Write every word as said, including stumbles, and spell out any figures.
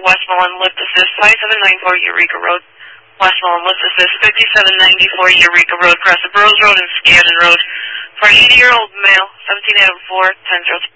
Westmoreland, lift assist, five seven nine four Eureka Road. Westmoreland, lift assist, fifty-seven ninety-four Eureka Road, across the Burroughs Road and Scannon Road. For an eighty-year-old male, seventeen Adam four, ten zero.